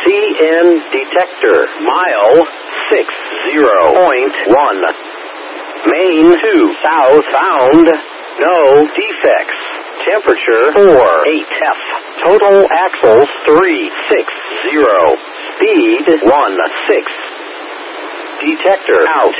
CN detector. Mile 60.1. Main 2 southbound. No defects. Temperature 48F. Total axles 360. Speed 16. Detector out.